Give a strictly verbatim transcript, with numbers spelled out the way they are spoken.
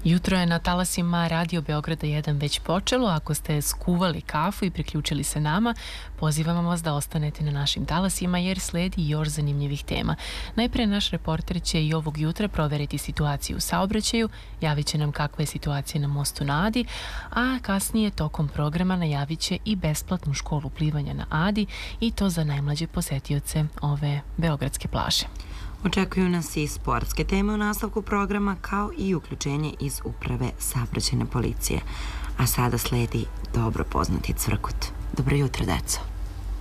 Jutro je na talasima Radio Beograda jedan već počelo. Ako ste skuvali kafu i priključili se nama, pozivamo vas da ostanete na našim talasima jer sledi još zanimljivih tema. Najpre naš reporter će i ovog jutra proveriti situaciju u saobraćaju, javit će nam kakva je situacija na mostu na Adi, a kasnije tokom programa najavit će i besplatnu školu plivanja na Adi i to za najmlađe posetioce ove beogradske plaže. Očekuju nas i sportske teme u nastavku programa, kao i uključenje iz uprave saobraćajne policije. A sada sledi dobro poznati cvrkut. Dobro jutro, deco.